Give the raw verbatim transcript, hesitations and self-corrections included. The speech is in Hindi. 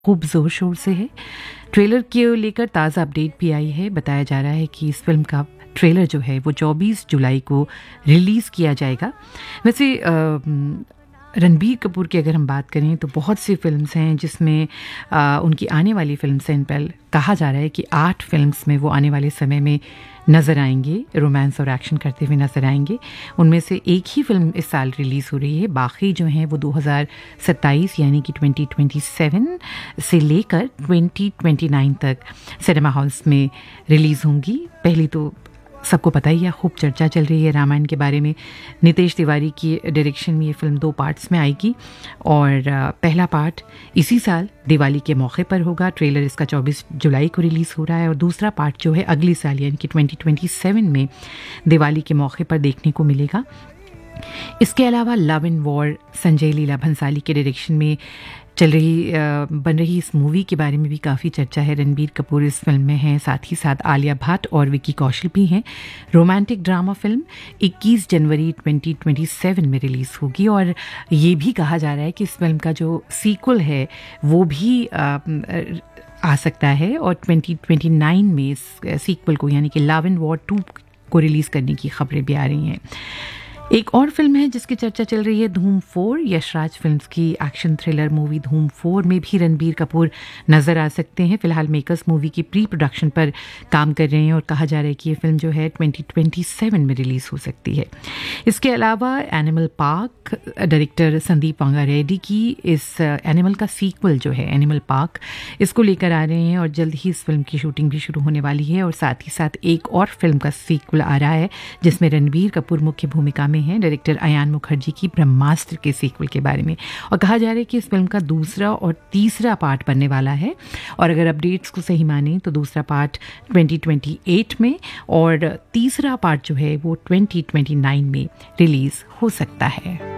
खूब ज़ोर शोर से है। ट्रेलर को लेकर ताज़ा अपडेट भी आई है। बताया जा रहा है कि इस फिल्म का ट्रेलर जो है वो चौबीस जुलाई को रिलीज़ किया जाएगा। वैसे अ, रणबीर कपूर की अगर हम बात करें तो बहुत सी फिल्म्स हैं जिसमें आ, उनकी आने वाली फिल्म से पहले कहा जा रहा है कि आठ फिल्म्स में वो आने वाले समय में नज़र आएंगे, रोमांस और एक्शन करते हुए नज़र आएंगे। उनमें से एक ही फिल्म इस साल रिलीज़ हो रही है, बाकी जो हैं वो दो हज़ार सत्ताईस यानी कि ट्वेंटी ट्वेंटी सेवन से लेकर ट्वेंटी ट्वेंटी नाइन तक सिनेमा हॉल्स में रिलीज़ होंगी। पहली तो सबको पता ही है, खूब चर्चा चल रही है रामायण के बारे में। नितेश तिवारी की डायरेक्शन में ये फिल्म दो पार्ट्स में आएगी और पहला पार्ट इसी साल दिवाली के मौके पर होगा। ट्रेलर इसका चौबीस जुलाई को रिलीज़ हो रहा है और दूसरा पार्ट जो है अगले साल यानी कि ट्वेंटी ट्वेंटी सेवन में दिवाली के मौके पर देखने को मिलेगा। इसके अलावा love and war Sanjay Leela Bhansali के डायरेक्शन में चल रही बन रही इस मूवी के बारे में भी काफ़ी चर्चा है। रणबीर कपूर इस फिल्म में हैं, साथ ही साथ आलिया भट्ट और विकी कौशल भी हैं। रोमांटिक ड्रामा फिल्म इक्कीस जनवरी ट्वेंटी ट्वेंटी सेवन में रिलीज़ होगी और ये भी कहा जा रहा है कि इस फिल्म का जो सीक्वल है वो भी आ, आ सकता है और ट्वेंटी ट्वेंटी नाइन में इस सीक्वल को यानी कि लव एंड वॉर टू को रिलीज़ करने की खबरें भी आ रही हैं। एक और फिल्म है जिसकी चर्चा चल रही है, धूम फोर। यशराज फिल्म्स की एक्शन थ्रिलर मूवी धूम फोर में भी रणबीर कपूर नज़र आ सकते हैं। फिलहाल मेकर्स मूवी की प्री प्रोडक्शन पर काम कर रहे हैं और कहा जा रहा है कि ये फिल्म जो है ट्वेंटी ट्वेंटी सेवन में रिलीज़ हो सकती है। इसके अलावा एनिमल पार्क, डायरेक्टर संदीप वांगारेड्डी की इस एनिमल का सीक्वल जो है एनिमल पार्क, इसको लेकर आ रहे हैं और जल्द ही इस फिल्म की शूटिंग भी शुरू होने वाली है। और साथ ही साथ एक और फिल्म का सीक्वल आ रहा है जिसमें रणबीर कपूर मुख्य भूमिका में हैं, डायरेक्टर अयान मुखर्जी की ब्रह्मास्त्र के सीक्वल के बारे में। और कहा जा रहा है कि इस फिल्म का दूसरा और तीसरा पार्ट बनने वाला है और अगर अपडेट्स को सही माने तो दूसरा पार्ट ट्वेंटी ट्वेंटी एट में और तीसरा पार्ट जो है वो ट्वेंटी ट्वेंटी नाइन में रिलीज हो सकता है।